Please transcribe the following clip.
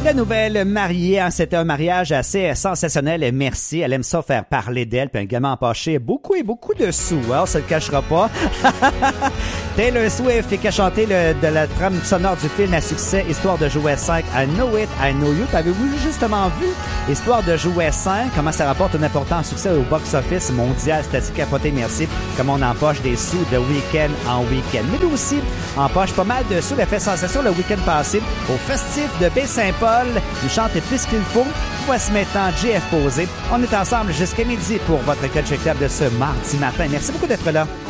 La nouvelle mariée, hein, c'était un mariage assez sensationnel et merci. Elle aime ça faire parler d'elle, puis également empocher beaucoup et beaucoup de sous. Hein, on se le cachera pas. Taylor Swift fait qu'à chanter de la trame sonore du film à succès Histoire de jouer 5, I Know It, I Know You. Avez-vous justement vu Histoire de jouer 5, comment ça rapporte un important succès au box-office mondial? C'est-à-dire capoté, merci. Comme on empoche des sous de week-end en week-end. Mais lui aussi empoche pas mal de sous. Elle a fait sensation le week-end passé au festif de Baie-Saint-Paul. Il chante plus qu'il faut. Voici maintenant JF Posé. On est ensemble jusqu'à midi pour votre Culture Club de ce mardi matin. Merci beaucoup d'être là.